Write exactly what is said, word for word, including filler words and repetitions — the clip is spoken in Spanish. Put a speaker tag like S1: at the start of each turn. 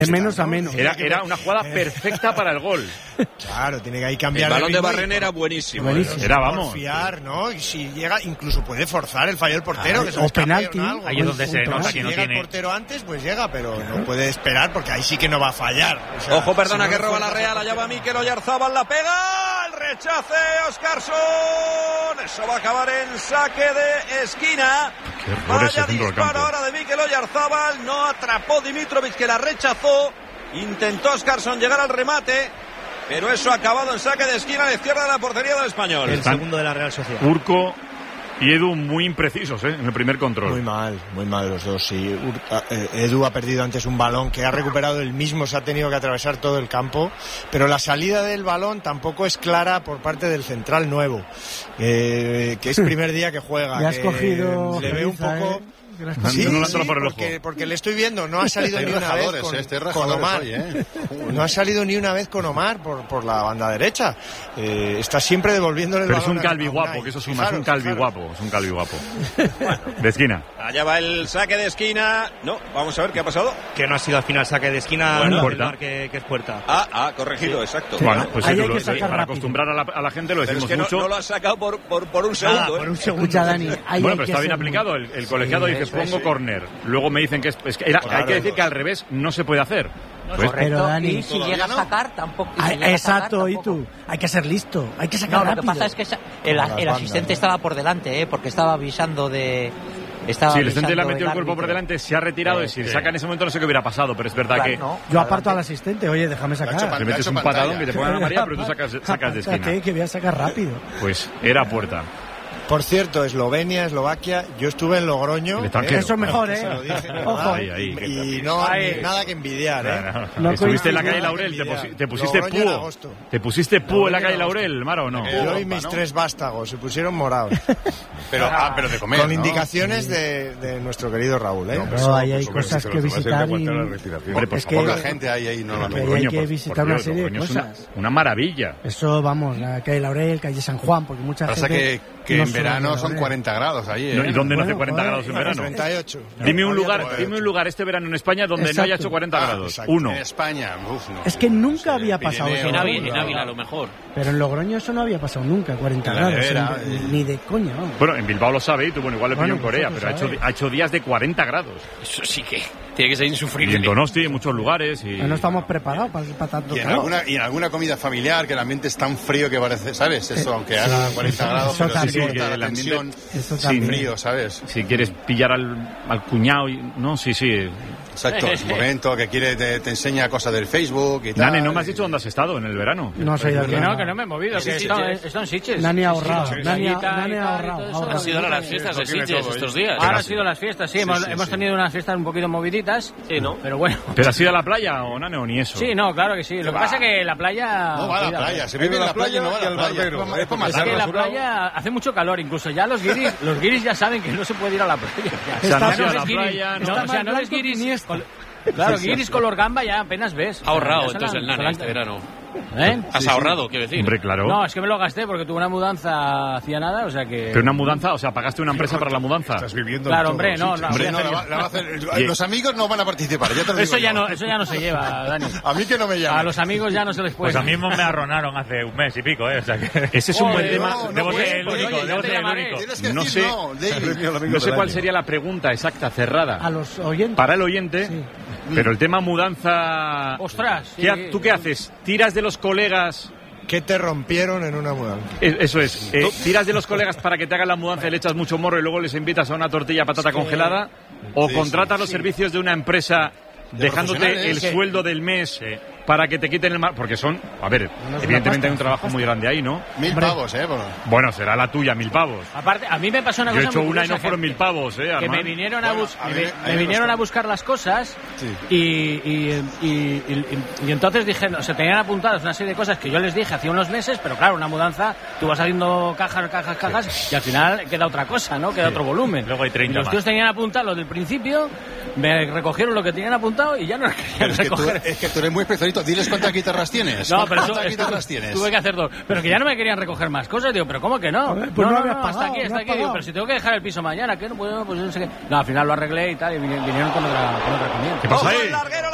S1: De menos a menos.
S2: Era, era una jugada perfecta para el gol.
S3: Claro, tiene que ahí cambiar
S4: el balón
S3: de
S4: de Barrena era buenísimo.
S1: buenísimo.
S2: Era, vamos.
S3: Confiar, ¿no? Y si llega, incluso puede forzar el fallo del portero.
S1: Ah,
S3: que se
S1: o
S3: escape
S1: penalti.
S3: o algo.
S5: Ahí es donde se nota
S3: Si
S5: que no
S3: llega
S5: tiene.
S3: el portero antes, pues llega, pero no puede esperar porque ahí sí que no va a fallar. O sea,
S4: Ojo, perdona,
S3: si
S4: que
S3: no
S4: roba la
S3: fuerza,
S4: Real, allá va Mikel Oyarzabal, la pega, el rechace, Óscarson, eso va a acabar en saque de esquina.
S2: Qué error ese
S4: Vaya
S2: centro del
S4: disparo
S2: campo.
S4: ahora de Mikel Oyarzabal, no atrapó Dimitrovic, que la rechazó, intentó Óscarson llegar al remate, pero eso ha acabado en saque de esquina a la izquierda de la portería del Español.
S5: El segundo de la Real Sociedad.
S2: Urco y Edu muy imprecisos, ¿eh? En el primer control.
S3: Muy mal, muy mal los dos. Sí. Ur- eh, Edu ha perdido antes un balón que ha recuperado él mismo, se ha tenido que atravesar todo el campo, pero la salida del balón tampoco es clara por parte del central nuevo, eh, que es primer día que juega.
S1: Le has
S3: que
S1: cogido,
S3: le veo un
S1: Geliza,
S3: poco...
S1: ¿eh? Que le has
S2: Sí,
S1: cogido.
S2: no la
S3: sí,
S2: entra por el ojo.
S3: porque, porque le estoy viendo, no ha salido ni
S6: Estáis
S3: una vez
S6: rajadores,
S3: con,
S6: eh, estáis
S3: con
S6: rajadores
S3: Omar.
S6: hoy, ¿eh?
S3: No ha salido ni una vez con Omar por, por la banda derecha. Eh, está siempre devolviéndole el
S2: Pero es
S3: balón
S2: un
S3: a-
S2: calvi
S3: a
S2: guapo,
S3: Unai.
S2: que eso suma, es un
S3: Fijaros,
S2: calvi
S3: fijaros.
S2: guapo, es un calvi guapo. De esquina.
S4: Allá va el saque de esquina, no, vamos a ver qué ha pasado.
S5: Que no ha sido al final saque de esquina,
S2: Bueno,
S5: no,
S2: puerta.
S5: el bar que, que es puerta.
S4: Ah, ah, corregido, exacto.
S2: Bueno, pues
S1: Ahí
S2: eso
S1: hay
S2: lo-
S1: que sacar
S2: para
S1: rápido.
S2: acostumbrar a la, a la gente lo
S4: Pero es
S2: decimos
S4: que no,
S2: mucho.
S4: no lo ha sacado por, por, por un
S5: Nada,
S4: segundo.
S5: por
S4: ¿eh?
S5: un segundo.
S1: Escucha, Dani, ahí hay
S2: Bueno, pero
S1: que
S2: está bien
S1: ser muy-
S2: aplicado. El, el colegiado
S1: Sí,
S2: dice
S1: eso
S2: pongo
S1: es.
S2: córner. Luego me dicen que es, es que era- hay que decir que al revés no se puede hacer. Pues,
S1: Pero, Dani,
S7: y si llega a sacar, tampoco. y si
S1: Ah,
S7: llega a sacar,
S1: exacto, y
S7: tampoco.
S1: tú. Hay que ser listo, hay que sacar
S7: No, lo que
S1: rápido.
S7: pasa es que esa- el,
S3: Como las
S7: el asistente
S3: bandas, ¿no?
S7: estaba por delante, ¿eh? Porque estaba avisando de. Estaba
S2: si el asistente le ha
S7: avisando
S2: metido el cuerpo por
S7: árbitro.
S2: delante, se ha retirado y si
S7: Sí.
S2: saca en ese momento no sé qué hubiera pasado, pero es verdad
S7: Claro,
S2: que
S7: no,
S1: Yo aparto al
S7: adelante.
S1: asistente, oye, déjame
S6: hecho
S1: sacar.
S6: pan-
S2: le metes
S6: ha
S2: un
S6: hecho
S2: patadón
S6: pantalla.
S2: que te pongan amarilla, pero tú sacas, sacas de esquina.
S1: ¿Qué? Que voy a sacar rápido.
S2: Pues era puerta.
S3: Por cierto, Eslovenia, Eslovaquia, yo estuve en Logroño.
S2: El extranjero.
S1: Eso es mejor,
S3: Se lo
S1: ¿eh?
S3: dije,
S1: Ojo.
S3: ¿verdad?
S2: Ahí, ahí.
S3: Y no
S1: Ahí.
S3: ni nada que envidiar, ¿eh?
S2: No, no.
S1: No
S2: Estuviste en la
S1: coincidió.
S2: calle Laurel, te, pusi- te pusiste
S3: Logroño en
S2: púo.
S3: agosto.
S2: ¿Te pusiste púo en la
S3: Logroño
S2: calle
S3: en agosto.
S2: Laurel, Mara, o no?
S6: Eh,
S3: Yo y
S6: Europa,
S3: mis
S6: ¿no?
S3: tres vástagos se pusieron morados.
S6: Pero, ah, pero de comer,
S3: Con
S6: ¿no?
S3: indicaciones de, de nuestro querido Raúl, ¿eh?
S6: No,
S1: No, ahí hay
S6: Por
S1: cosas
S6: supuesto,
S1: que
S6: pero se va a
S1: visitar
S6: hacer
S1: y...
S6: aguantar la respiración.
S2: Hombre, por
S1: es que-
S6: Poca gente hay ahí normalmente.
S1: Ahí hay
S2: Logroño,
S1: que
S2: por-
S1: visitar
S2: por
S1: una
S2: Dios,
S1: serie de
S2: Logroño es una,
S1: cosas.
S2: una maravilla.
S1: Eso, vamos, la calle Laurel, calle San Juan, porque mucha
S6: Pasa
S1: gente...
S6: que, que
S1: no
S6: en
S1: son de
S6: verano son
S1: Laurel.
S6: cuarenta grados ahí, ¿eh?
S2: No, ¿Y dónde no hace
S1: Bueno,
S2: cuarenta
S1: joder,
S2: grados en verano?
S3: treinta y ocho.
S2: Dime un
S3: Había
S2: lugar,
S3: treinta y
S2: dime un
S3: ocho.
S2: lugar este verano en España donde no haya
S1: Exacto.
S2: hecho cuarenta
S6: Ah,
S2: grados.
S3: exacto.
S2: Uno.
S6: En España, uf, no.
S1: Es que nunca
S6: No sé,
S1: había pasado
S6: Pirineo,
S1: eso.
S5: En Ávila,
S1: Claro.
S5: en Ávila, a lo mejor.
S1: Pero en Logroño eso no había pasado nunca, cuarenta
S6: En la
S1: grados.
S6: nevera,
S1: en-
S6: eh.
S1: Ni de coña, vamos.
S2: Bueno, en Bilbao lo sabe y tú, bueno, igual le pilló
S1: Bueno,
S2: en Corea,
S1: vosotros
S2: pero ha hecho,
S1: sabéis.
S2: ha hecho días de cuarenta grados.
S5: Eso sí que tiene que ser
S2: Y
S5: insufrible.
S2: en Donosti, en muchos lugares. Y...
S1: Pero no estamos preparados para, para tanto
S6: Y en,
S1: calor.
S6: alguna, y en alguna comida familiar que el ambiente es tan frío que parece, ¿sabes? Eso, aunque haga cuarenta grados,
S1: Eso
S6: pero
S1: también.
S6: sí
S2: Sí,
S6: corta
S2: que
S6: la
S2: el ambiente-
S6: tensión
S1: Eso
S2: Sí,
S1: también.
S6: frío, ¿sabes?
S2: Si quieres pillar al, al cuñado, y... no, sí, sí.
S6: Exacto, es un momento que quiere, te, te enseña cosas del Facebook y tal.
S2: Nane, ¿no me has dicho dónde has estado en el verano?
S1: No se ha ido
S8: Que
S1: nada.
S8: no, que no me he movido, que
S5: Sí, sí,
S8: está,
S5: sí.
S8: está en Sitges.
S1: Nani ha
S8: Sí, sí,
S1: ahorrado,
S8: sí,
S1: Nani ha-
S8: Sayita
S1: Nani
S8: y
S1: ha
S8: tal, y
S1: ahorrado,
S8: todo eso.
S1: ahorrado.
S5: Han sido ahora las fiestas de
S6: Lo tiene
S5: Sitges
S6: todo,
S5: estos
S6: ¿eh?
S5: días.
S8: Ahora han sido las fiestas, sí, hemos,
S6: sí,
S8: hemos
S6: sí.
S8: tenido unas fiestas un poquito moviditas.
S5: Sí, ¿no?
S8: Pero bueno.
S2: ¿Pero has ido a la playa o Nane o ni eso?
S8: Sí, no, claro que sí. Lo que pasa es que la playa...
S6: No va a la
S8: cuidado,
S6: playa,
S8: ¿eh?
S6: se vive en la playa y no va a la playa. Es para
S8: Es que
S6: matar
S8: la playa hace mucho calor, incluso ya los guiris, los guiris ya saben que no se puede ir a la playa.
S2: O sea, no
S1: Está-
S2: has ido a la
S8: ves guiris,
S2: playa, no.
S8: no,
S1: Está
S8: o sea,
S1: más
S8: no ves
S1: blanco que
S8: guiris...
S1: Iniesta.
S8: col- Claro, guiris color gamba ya apenas ves.
S5: Ha ahorrado
S8: Ya se
S5: entonces el
S8: la-
S5: Nane
S8: se la-
S5: este verano.
S8: ¿Eh?
S5: Has ahorrado, quiero decir.
S2: Hombre, claro.
S8: No, es que me lo gasté porque tuve una mudanza hacía nada, o sea que...
S2: Pero una mudanza, o sea, pagaste una empresa para la mudanza.
S6: Estás viviendo
S8: Claro,
S6: en
S8: hombre,
S6: todo,
S8: no,
S6: sí,
S8: no,
S6: hombre,
S8: voy a
S6: no,
S8: hacer
S6: la va- la va a hacer- Los amigos no van a participar, ya te lo
S8: Eso
S6: digo
S8: ya
S6: yo.
S8: no, eso ya no se lleva, Dani.
S6: A mí que no me
S8: A
S6: llamen.
S8: los amigos ya no se les puede.
S5: Pues a mí mismo me arronaron hace un mes y pico, ¿eh? O sea que...
S2: Ese es un buen
S8: Joder,
S2: tema.
S6: no, no
S5: Debo
S6: puedes,
S5: ser el
S6: pues,
S5: único,
S6: oye,
S5: debo
S8: ya te
S5: ser el
S8: llamaré.
S5: único.
S6: Tienes que
S2: No
S6: decir
S2: sé-
S6: no, David.
S2: No sé cuál sería la pregunta exacta, cerrada.
S1: A los oyentes.
S2: Para el oyente,
S1: Sí.
S2: pero el tema mudanza...
S8: Ostras,
S2: ¿Qué
S8: sí.
S2: ha- ¿Tú qué haces? ¿Tiras de los colegas?
S3: ¿Qué te rompieron en una mudanza?
S2: Eh, Eso es. Eh, ¿Tiras de los colegas para que te hagan la mudanza y le echas mucho morro y luego les invitas a una tortilla patata congelada? ¿O
S6: Sí,
S2: contratas
S6: sí,
S2: los
S6: sí.
S2: servicios de una empresa dejándote el
S6: profesionales. Sí.
S2: sueldo del mes para que te quiten el mar? Porque son, a ver, evidentemente hay un trabajo muy grande ahí, ¿no?
S6: Mil pavos, ¿eh? Bueno.
S2: Bueno, será la tuya, mil pavos.
S8: Aparte, a mí me pasó una
S2: Yo he
S8: cosa
S2: hecho
S8: muy
S2: una y no
S8: curiosa,
S2: fueron
S8: que-
S2: mil pavos, ¿eh,
S8: que
S2: Armand?
S8: me vinieron a,
S6: Bueno,
S8: bus-
S6: a mí
S8: me,
S6: me- a mí
S8: me
S6: me
S8: vinieron
S6: costó.
S8: a buscar las cosas
S6: Sí.
S8: y, y, y, y- y- y entonces dijeron, o sea, tenían apuntadas una serie de cosas que yo les dije hace unos meses, pero claro, una mudanza, tú vas haciendo cajas, cajas, cajas y al final queda otra cosa, ¿no? Queda otro volumen.
S5: Luego hay treinta
S8: Y los
S5: más.
S8: tíos tenían apuntado lo del principio, me recogieron lo que tenían apuntado y ya no querían
S6: Pero es que, tú,
S8: recoger.
S6: es que tú eres muy especialito. Diles cuántas guitarras tienes.
S8: No, pero eso,
S6: ¿Cuántas
S8: esto-
S6: guitarras tienes?
S8: tuve que hacer dos. Pero que ya no me querían recoger más cosas. Digo, ¿pero cómo que no?
S1: A ver, pues no
S8: no,
S1: habías
S8: no, hasta
S1: pagado,
S8: aquí,
S1: no
S8: hasta
S1: has
S8: aquí. Digo,
S1: pagado.
S8: pero si tengo que dejar el piso mañana, ¿qué? No, pues, no, pues no sé qué. No, al final lo arreglé y tal, y vine- vinieron con otra, con otra comida.
S2: ¿Qué pasa
S4: Ojo
S2: ahí?
S4: el larguero